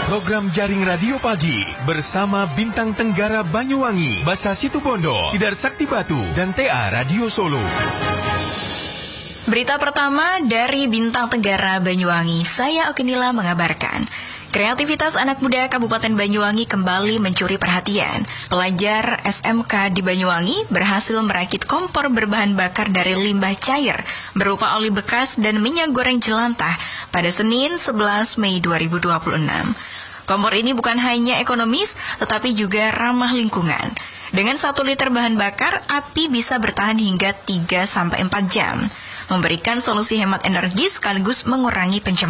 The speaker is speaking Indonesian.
Program Jaring Radio Pagi bersama Bintang Tenggara Banyuwangi, Basa Situbondo, Tidar Sakti Batu, dan TA Radio Solo. Berita pertama dari Bintang Tenggara Banyuwangi, saya Okenila mengabarkan. Kreativitas anak muda Kabupaten Banyuwangi kembali mencuri perhatian. Pelajar SMK di Banyuwangi berhasil merakit kompor berbahan bakar dari limbah cair berupa oli bekas dan minyak goreng jelantah pada Senin 11 Mei 2026. Kompor ini bukan hanya ekonomis, tetapi juga ramah lingkungan. Dengan 1 liter bahan bakar, api bisa bertahan hingga 3-4 jam, memberikan solusi hemat energi sekaligus mengurangi pencemaran.